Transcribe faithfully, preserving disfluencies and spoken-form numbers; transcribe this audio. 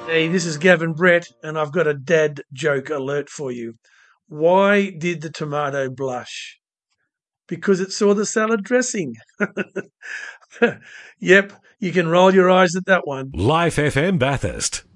Hey, this is Gavin Brett, and I've got a dad joke alert for you. Why did the tomato blush? Because it saw the salad dressing. Yep, you can roll your eyes at that one. Life F M Bathurst.